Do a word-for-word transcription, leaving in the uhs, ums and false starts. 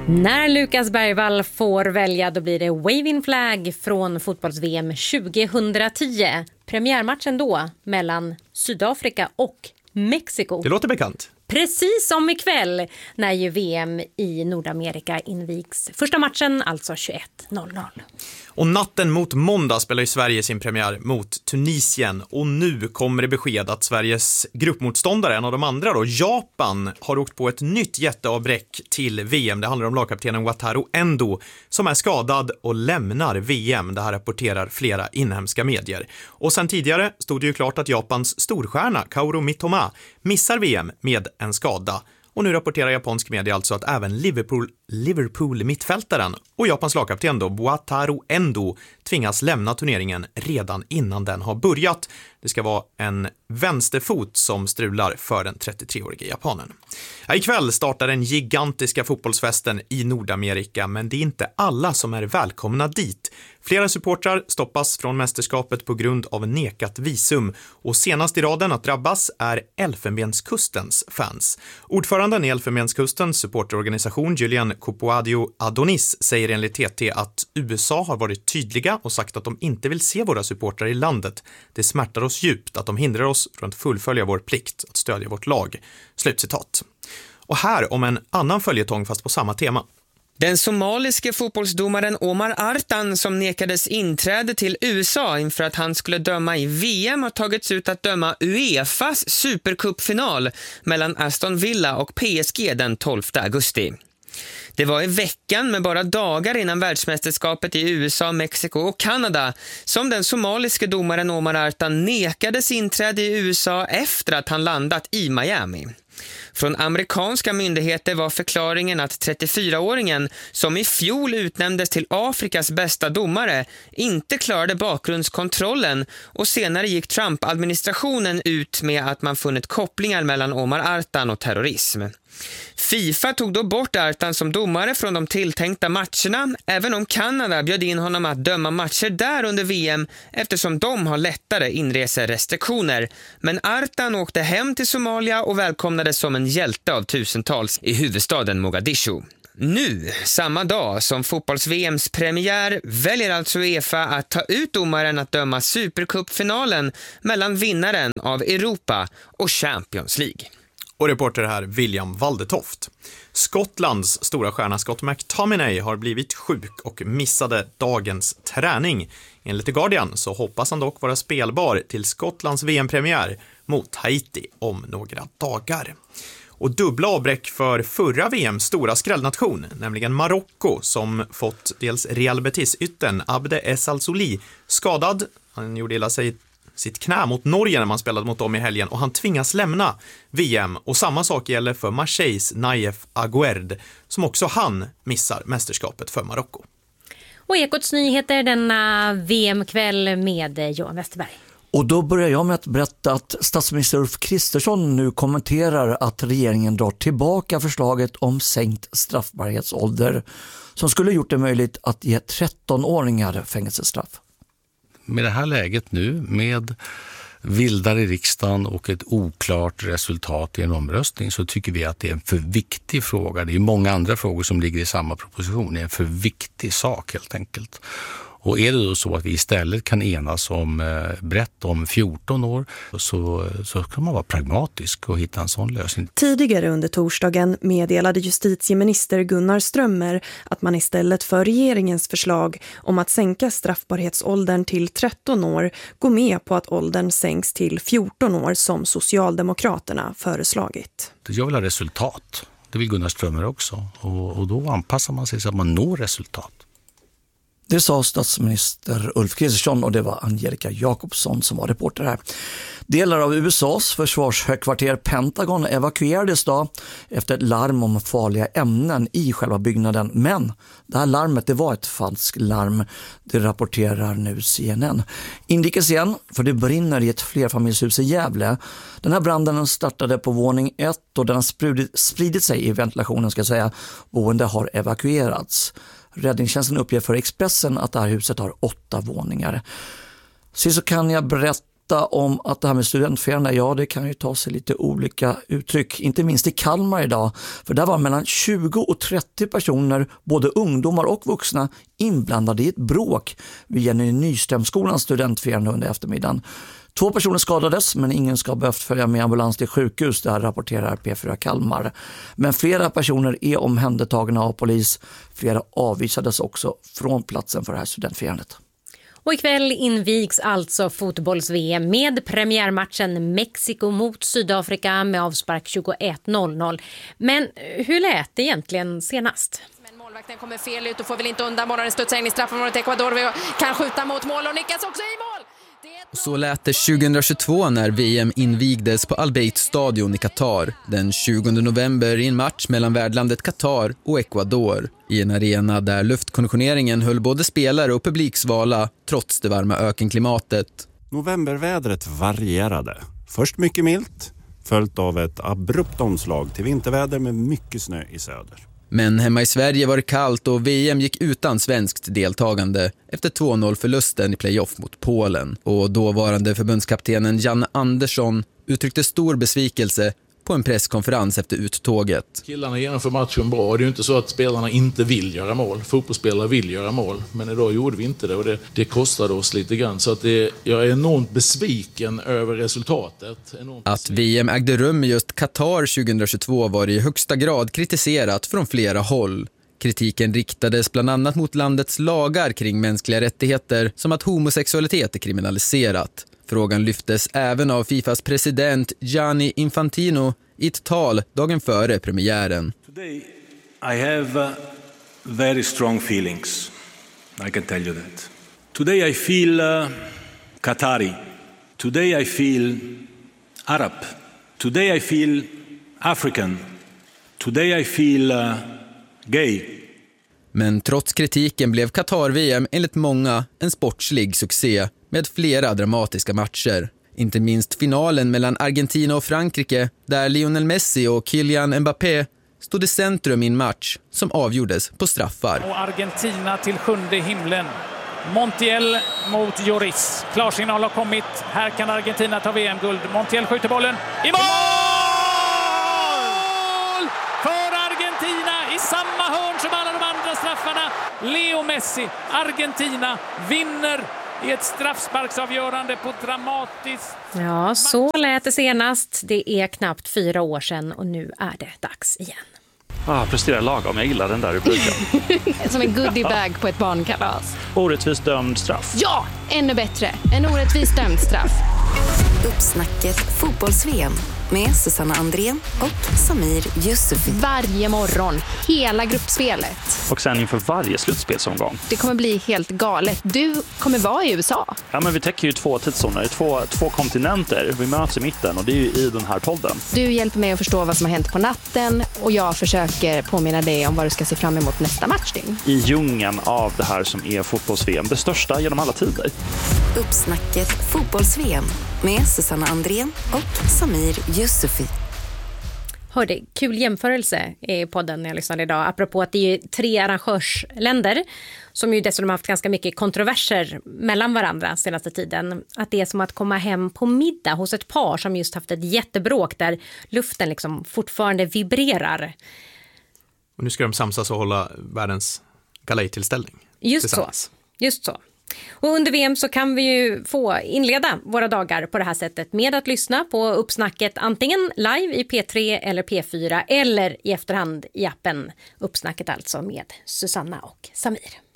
När Lukas Bergvall får välja, då blir det Waving Flag från fotbolls-V M tjugohundratio. Premiärmatchen då mellan Sydafrika och Mexiko. Det låter bekant. Precis som ikväll när ju V M i Nordamerika invigs. Första matchen alltså tjugoett noll noll. Och natten mot måndag spelar ju Sverige sin premiär mot Tunisien. Och nu kommer det besked att Sveriges gruppmotståndare, en av de andra då, Japan, har åkt på ett nytt jätteavbräck till V M. Det handlar om lagkaptenen Wataru Endo som är skadad och lämnar V M. Det här rapporterar flera inhemska medier. Och sen tidigare stod det ju klart att Japans storstjärna Kaoru Mitoma missar V M med en skada. Och nu rapporterar japansk media alltså att även Liverpool, Liverpool mittfältaren och Japans lagkapten då Wataru Endo tvingas lämna turneringen redan innan den har börjat. Det ska vara en vänsterfot som strular för den trettiotre-årige japanen. Ja, ikväll startar den gigantiska fotbollsfesten i Nordamerika, men det är inte alla som är välkomna dit. Flera supportrar stoppas från mästerskapet på grund av nekat visum, och senast i raden att drabbas är Elfenbenskustens fans. Ordföranden i Elfenbenskustens supporterorganisation Julian Copoadio Adonis säger enligt T T att U S A har varit tydliga och sagt att de inte vill se våra supportrar i landet. Det smärtar oss djupt att de hindrar oss från att fullfölja vår plikt att stödja vårt lag. Slutcitat. Och här om en annan följetong fast på samma tema. Den somaliske fotbollsdomaren Omar Artan som nekades inträde till U S A inför att han skulle döma i V M har tagits ut att döma UEFAs supercupfinal mellan Aston Villa och P S G den tolfte augusti. Det var i veckan med bara dagar innan världsmästerskapet i U S A, Mexiko och Kanada som den somaliske domaren Omar Artan nekades inträde i U S A efter att han landat i Miami. Från amerikanska myndigheter var förklaringen att trettiofyraåringen som i fjol utnämndes till Afrikas bästa domare inte klarade bakgrundskontrollen, och senare gick Trump-administrationen ut med att man funnit kopplingar mellan Omar Artan och terrorism. FIFA tog då bort Artan som domare från de tilltänkta matcherna, även om Kanada bjöd in honom att döma matcher där under V M eftersom de har lättare inreserestriktioner. Men Artan åkte hem till Somalia och välkomnades som en hjälte av tusentals i huvudstaden Mogadishu. Nu, samma dag som fotbolls-V M:s premiär, väljer alltså UEFA att ta ut domaren att döma supercupfinalen mellan vinnaren av Europa och Champions League. Och reporter här William Waldetoft. Skottlands stora stjärna Scott McTominay har blivit sjuk och missade dagens träning. Enligt The Guardian så hoppas han dock vara spelbar till Skottlands V M-premiär mot Haiti om några dagar. Och dubbla avbräck för förra V M:s stora skrällnation, nämligen Marocko, som fått dels Real Betis-ytten Abde Es Al-Souli skadad. Han gjorde illa sig sitt knä mot Norge när man spelade mot dem i helgen, och han tvingas lämna V M. Och samma sak gäller för Marseilles Naif Aguerd, som också han missar mästerskapet för Marocko. Och Ekots nyheter denna V M-kväll med Johan Westerberg. Och då börjar jag med att berätta att statsminister Ulf Kristersson nu kommenterar att regeringen drar tillbaka förslaget om sänkt straffbarhetsålder som skulle gjort det möjligt att ge trettonåringar fängelsestraff. Med det här läget nu, med vildar i riksdagen och ett oklart resultat i en omröstning, så tycker vi att det är en för viktig fråga. Det är många andra frågor som ligger i samma proposition. Det är en för viktig sak helt enkelt. Och är det då så att vi istället kan enas om eh, brett om fjorton år, så, så kan man vara pragmatisk och hitta en sån lösning. Tidigare under torsdagen meddelade justitieminister Gunnar Strömmer att man istället för regeringens förslag om att sänka straffbarhetsåldern till tretton år går med på att åldern sänks till fjorton år som Socialdemokraterna föreslagit. Jag vill ha resultat. Det vill Gunnar Strömmer också. Och, och då anpassar man sig så att man når resultat. Det sa statsminister Ulf Kristersson, och det var Angelica Jakobsson som var reporter här. Delar av U S A:s försvarshögkvarter Pentagon evakuerades då efter ett larm om farliga ämnen i själva byggnaden. Men det här larmet, det var ett falskt larm. Det rapporterar nu C N N. Inrikes igen, för det brinner i ett flerfamiljshus i Gävle. Den här branden startade på våning ett och den har spridit, spridit sig i ventilationen, ska jag säga. Boende har evakuerats. Räddningstjänsten uppger för Expressen att det här huset har åtta våningar. Så, så kan jag berätta berätta om att det här med studentfirande, ja det kan ju ta sig lite olika uttryck, inte minst i Kalmar idag, för där var mellan tjugo och trettio personer, både ungdomar och vuxna, inblandade i ett bråk vid Jenny Nyströmskolans studentfirande under eftermiddagen. Två personer skadades, men ingen ska ha behövt följa med ambulans till sjukhus, där rapporterar P fyra Kalmar. Men flera personer är omhändertagna av polis. Flera avvisades också från platsen för det här studentfirandet. Och ikväll invigs alltså fotbolls-V M med premiärmatchen Mexiko mot Sydafrika med avspark tjugoett noll noll. Men hur lät det egentligen senast? Men målvakten kommer fel ut och får väl inte undan bollen. Studsar in i straffområdet. Ecuador kan skjuta mot mål och nickas också i mål. Så lät det tjugohundratjugotvå när V M invigdes på Al Bayt-stadion i Qatar den tjugonde november i en match mellan värdlandet Qatar och Ecuador i en arena där luftkonditioneringen höll både spelare och publiksvala trots det varma ökenklimatet. Novembervädret varierade. Först mycket milt, följt av ett abrupt omslag till vinterväder med mycket snö i söder. Men hemma i Sverige var det kallt och V M gick utan svenskt deltagande efter två noll-förlusten i playoff mot Polen. Och dåvarande förbundskaptenen Jan Andersson uttryckte stor besvikelse på en presskonferens efter uttåget. Killarna genomför matchen bra. Det är ju inte så att spelarna inte vill göra mål. Fotbollsspelare vill göra mål. Men idag gjorde vi inte det och det, det kostade oss lite grann. Så att det, jag är enormt besviken över resultatet. Enormt att V M ägde rum i just Qatar tjugohundratjugotvå var i högsta grad kritiserat från flera håll. Kritiken riktades bland annat mot landets lagar kring mänskliga rättigheter, som att homosexualitet är kriminaliserat. Frågan lyftes även av Fifas president Gianni Infantino i ett tal dagen före premiären. Today I have uh, very strong feelings. I can tell you that. Today I feel uh, Qatari. Today I feel Arab. Today I feel African. Today I feel uh, gay. Men trots kritiken blev Qatar-V M enligt många en sportslig succé med flera dramatiska matcher. Inte minst finalen mellan Argentina och Frankrike där Lionel Messi och Kylian Mbappé stod i centrum i en match som avgjordes på straffar. Och Argentina till sjunde himlen. Montiel mot Lloris. Klarsignal har kommit. Här kan Argentina ta V M-guld. Montiel skjuter bollen i mål! För Argentina i samma hörn som alla de andra straffarna. Leo Messi, Argentina vinner i ett straffsparksavgörande på dramatiskt... Ja, så lät det senast. Det är knappt fyra år sedan och nu är det dags igen. Ah, presterar lagom. Jag gillar den där rubriken. Som en goodiebag på ett barnkalas. Orättvist dömd straff. Ja, ännu bättre. En orättvist dömd straff. Uppsnacket fotbolls-V M med Susanna Andrén och Samir Yusufi. Varje morgon, hela gruppspelet. Och sen inför varje slutspelsomgång. Det kommer bli helt galet. Du kommer vara i U S A. Ja, men vi täcker ju två tidszoner, två, två kontinenter. Vi möts i mitten och det är ju i den här podden. Du hjälper mig att förstå vad som har hänt på natten och jag försöker påminna dig om vad du ska se fram emot nästa matchning. I djungeln av det här som är fotbolls-V M, det största genom alla tider. Uppsnacket fotbolls-V M med Susanna Andrén och Samir Yusufi. Hörde, kul jämförelse i podden när jag lyssnade idag. Apropå att det är ju tre arrangörsländer som ju dessutom haft ganska mycket kontroverser mellan varandra senaste tiden. Att det är som att komma hem på middag hos ett par som just haft ett jättebråk där luften liksom fortfarande vibrerar. Och nu ska de samsas och hålla världens galejtillställning. Just så, just så. Och under V M så kan vi ju få inleda våra dagar på det här sättet med att lyssna på Uppsnacket antingen live i P tre eller P fyra eller i efterhand i appen Uppsnacket alltså med Susanna och Samir.